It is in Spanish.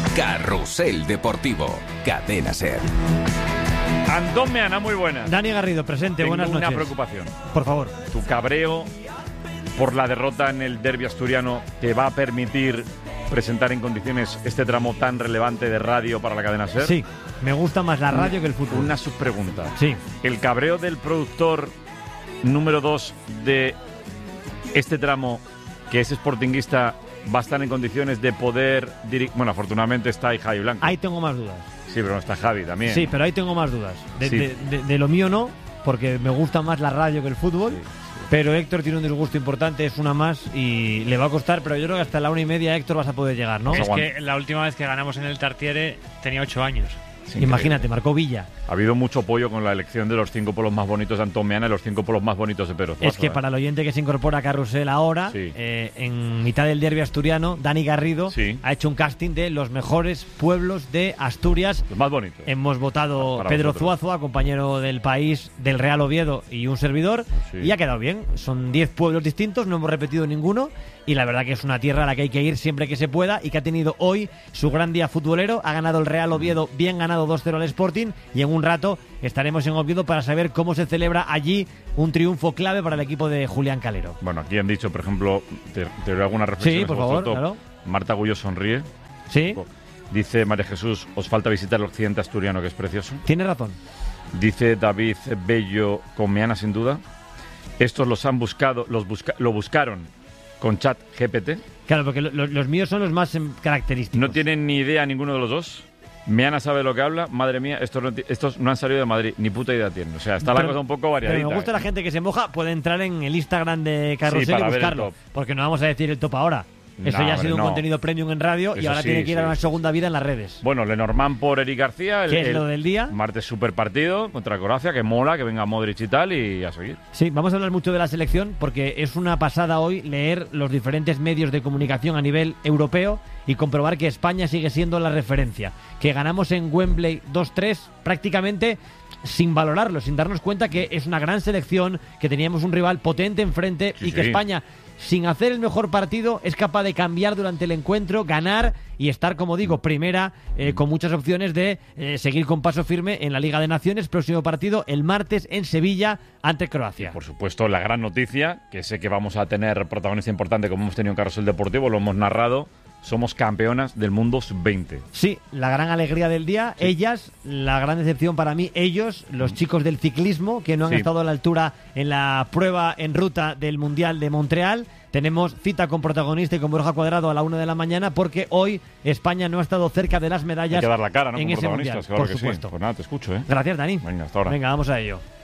Carrusel Deportivo, Cadena SER. Antón Meana, muy buenas. Dani Garrido, presente, Tengo buenas noches. una preocupación. Por favor. Tu cabreo por la derrota en el derbi asturiano te va a permitir presentar en condiciones este tramo tan relevante de radio para la cadena SER. Sí, me gusta más la radio que el fútbol. Una subpregunta. Sí. ¿El cabreo del productor número 2 de este tramo, que es sportinguista, va a estar en condiciones de poder dirigir? Bueno, afortunadamente está ahí Javi Blanco. Ahí tengo más dudas. Sí, pero no está Javi también. Sí, pero ahí tengo más dudas. Sí. De lo mío no, porque me gusta más la radio que el fútbol. Sí. Pero Héctor tiene un disgusto importante, es una más y le va a costar, pero yo creo que hasta la 1:30 Héctor vas a poder llegar, ¿no? Es que la última vez que ganamos en el Tartiere tenía 8 años. Imagínate, marcó Villa. Ha habido mucho apoyo con la elección de los 5 polos más bonitos de Antón Meana y los 5 polos más bonitos de Pedro Zuazo. Es que para el oyente que se incorpora a Carrusel ahora, Sí. En mitad del derbi asturiano, Dani Garrido Sí. ha hecho un casting de los mejores pueblos de Asturias. Los más bonitos. Hemos votado Para Pedro vosotros. Zuazo, compañero del País, del Real Oviedo y un servidor, Sí. y ha quedado bien. Son 10 pueblos distintos, no hemos repetido ninguno, y la verdad que es una tierra a la que hay que ir siempre que se pueda y que ha tenido hoy su gran día futbolero. Ha ganado el Real Oviedo, bien ganado 2-0 al Sporting, y en un rato estaremos en Oviedo para saber cómo se celebra allí un triunfo clave para el equipo de Julián Calero. Bueno, aquí han dicho, por ejemplo, te doy alguna reflexión. Sí, por favor, claro. Marta Gullo sonríe. Sí, Dice María Jesús, os falta visitar el occidente asturiano, que es precioso. tiene razón. Dice David Bello, con Meana sin duda. Estos los han buscado, lo buscaron con chat GPT. Claro, porque los míos son los más característicos. No tienen ni idea ninguno de los dos. Meana sabe lo que habla. Madre mía, estos no han salido de Madrid. Ni puta idea tienen. O sea, está la Pero- cosa un poco variadita. Pero me gusta la gente que se moja, puede entrar en el Instagram de Carrusel Sí, para y ver el buscarlo. top. Porque no vamos a decir el top ahora. Eso No, ya ha hombre, sido un no. contenido premium en radio y Eso ahora sí, tiene que ir a sí. una segunda vida en las redes. Bueno, Lenormand por Eric García. ¿Qué es lo del día? Martes super partido contra Croacia, que mola, que venga Modric y tal, y a seguir. Sí, vamos a hablar mucho de la selección porque es una pasada hoy leer los diferentes medios de comunicación a nivel europeo y comprobar que España sigue siendo la referencia. Que ganamos en Wembley 2-3 prácticamente sin valorarlo, sin darnos cuenta que es una gran selección, que teníamos un rival potente enfrente Sí, y que sí. España, sin hacer el mejor partido, es capaz de cambiar durante el encuentro, ganar y estar, como digo, primera, con muchas opciones de seguir con paso firme en la Liga de Naciones. Próximo partido el martes en Sevilla ante Croacia. Por supuesto, la gran noticia, que sé que vamos a tener protagonista importante como hemos tenido en Carrusel Deportivo, lo hemos narrado, somos campeonas del mundo sub-20. Sí, la gran alegría del día, ellas, la gran decepción para mí, ellos, los chicos del ciclismo, que no han Sí. estado a la altura en la prueba en ruta del Mundial de Montreal. Tenemos cita con protagonista y con Borja Cuadrado a la 1 de la mañana porque hoy España no ha estado cerca de las medallas Hay que dar la cara, ¿no? en como ese protagonistas, Mundial, claro por que supuesto. sí. Pues nada, te escucho, ¿eh? Gracias, Dani. Venga, hasta ahora. Venga, vamos a ello.